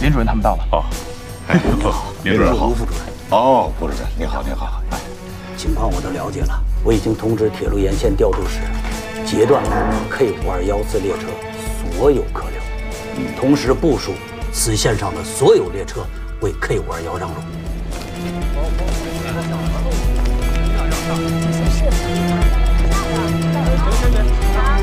林主任他们到了。 哦，哎，林主任好， 吴副主任。 哦，吴主任您好，您好。哎， 情况我都了解了，我已经通知铁路沿线调度室，截断 K5214列车所有客流，同时部署此线上的所有列车为 K5211让路。